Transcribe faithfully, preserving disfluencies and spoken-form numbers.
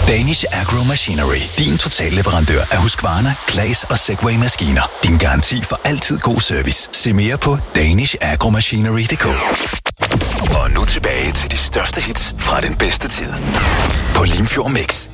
Danish Agro Machinery. Din totalleverandør af Husqvarna, Claas og Segway-maskiner. Din garanti for altid god service. Se mere på danish agro machinery punktum d k. Og nu tilbage til de største hits fra den bedste tid. På Limfjord Mix.